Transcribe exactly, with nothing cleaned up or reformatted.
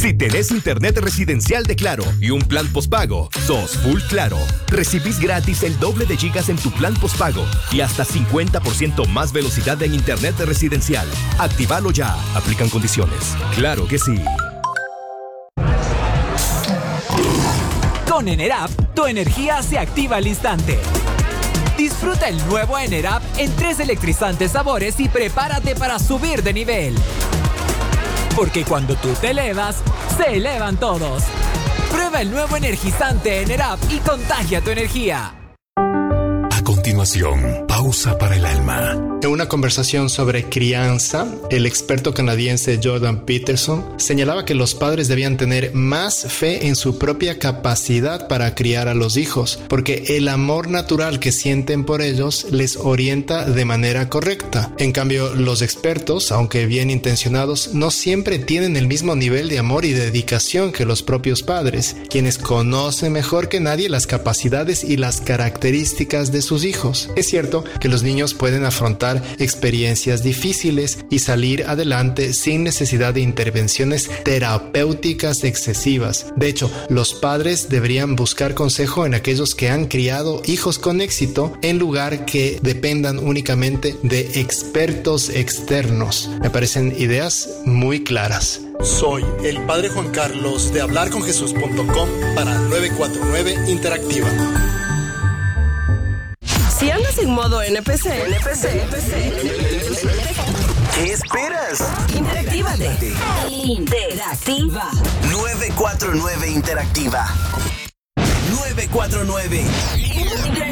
Si tenés internet residencial de Claro y un plan postpago, sos full Claro. Recibís gratis el doble de gigas en tu plan postpago y hasta cincuenta por ciento más velocidad en internet residencial. Actívalo ya. Aplican condiciones. Claro que sí. Con Enerap, tu energía se activa al instante. Disfruta el nuevo Enerap en tres electrizantes sabores y prepárate para subir de nivel. Porque cuando tú te elevas, se elevan todos. Prueba el nuevo energizante Enerap y contagia tu energía. A continuación, pausa para el alma. En una conversación sobre crianza, el experto canadiense Jordan Peterson señalaba que los padres debían tener más fe en su propia capacidad para criar a los hijos, porque el amor natural que sienten por ellos les orienta de manera correcta. En cambio, los expertos, aunque bien intencionados, no siempre tienen el mismo nivel de amor y dedicación que los propios padres, quienes conocen mejor que nadie las capacidades y las características de sus hijos. Es cierto que los niños pueden afrontar experiencias difíciles y salir adelante sin necesidad de intervenciones terapéuticas excesivas. De hecho, los padres deberían buscar consejo en aquellos que han criado hijos con éxito en lugar que dependan únicamente de expertos externos. Me parecen ideas muy claras. Soy el padre Juan Carlos de hablar con jesús punto com para nueve cuatro nueve Interactiva. Si andas en modo N P C, N P C, N P C, ¿qué esperas? Interactívate. Interactiva. nueve cuatro nueve Interactiva. nueve cuatro nueve.